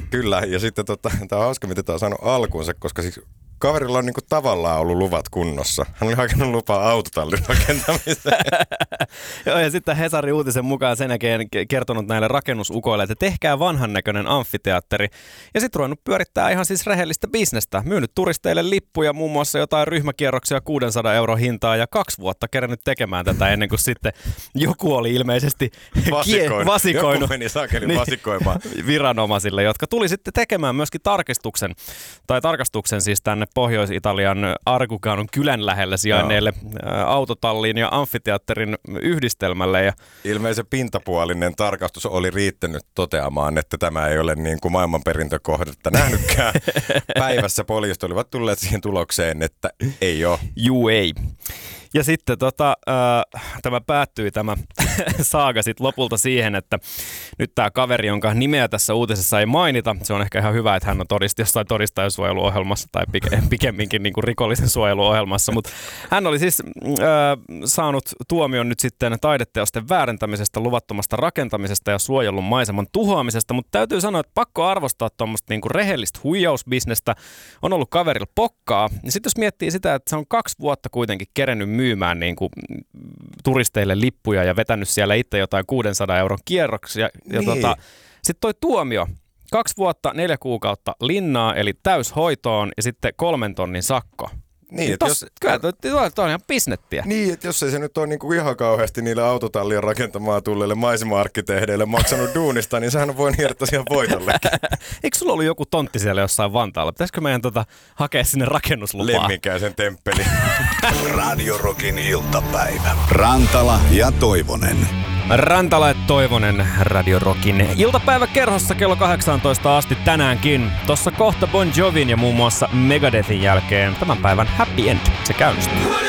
Kyllä, ja sitten tämä on hauska, miten tämä on saanut alkuunsa, koska siis kaverilla on niinku tavallaan ollut luvat kunnossa. Hän oli hakenut lupaa autotallin rakentamiseen. Joo, ja sitten Hesarin uutisen mukaan sen jälkeen kertonut näille rakennusukoille, että tehkää vanhan näköinen amfiteatteri. Ja sitten ruvennut pyörittää ihan siis rehellistä bisnestä. Myynyt turisteille lippuja, muun muassa jotain ryhmäkierroksia 600 € hintaa ja 2 vuotta kerännyt tekemään tätä ennen kuin sitten joku oli ilmeisesti vasikoinut. Joku meni sakelin vasikoimaan. Viranomaisille, jotka tuli sitten tekemään myöskin tarkastuksen siis tänne Pohjois-Italian Arguganun kylän lähellä sijainneille autotalliin ja amfiteatterin yhdistelmälle. Ja ilmeisen pintapuolinen tarkastus oli riittänyt toteamaan, että tämä ei ole niin kuin maailmanperintökohdetta nähnytkään. Päivässä poliisit olivat tulleet siihen tulokseen, että ei ole. Juu ei. Ja sitten tämä päättyi tämä saaga sitten lopulta siihen, että nyt tämä kaveri, jonka nimeä tässä uutisessa ei mainita, se on ehkä ihan hyvä, että hän on jossain todistajansuojeluohjelmassa tai pikemminkin niin kuin rikollisen suojeluohjelmassa, mutta hän oli siis saanut tuomion nyt sitten taideteosten väärentämisestä, luvattomasta rakentamisesta ja suojellun maiseman tuhoamisesta, mutta täytyy sanoa, että pakko arvostaa tuommoista niin kuin rehellistä huijausbisnestä, on ollut kaverilla pokkaa, ja sitten jos miettii sitä, että se on 2 vuotta kuitenkin kerennyt myymään niin kuin turisteille lippuja ja vetänyt siellä itse jotain 600 € kierroksia. Ja niin. Sitten toi tuomio, 2 vuotta, 4 kuukautta linnaa, eli täyshoitoon ja sitten 3 tonnin sakko. Niin, kyllä toi on ihan bisnettiä. Niin, että jos ei se nyt ole niinku ihan kauheasti niille autotallien rakentamaan tulleille maisema-arkkitehdeille maksanut duunista, niin sehän on voinut hiertää siihen voitollekin. Eikö sulla ollut joku tontti siellä jossain Vantaalla? Pitäisikö meidän hakea sinne rakennuslupaa? Lemminkäisen temppeli. Radio Rockin iltapäivä. Rantala ja Toivonen. Rantala ja Toivonen Radio Rockin iltapäiväkerhossa kello 18 asti tänäänkin. Tossa kohta Bon Jovin ja muun muassa Megadethin jälkeen tämän päivän Happy End. Se käynnistyy.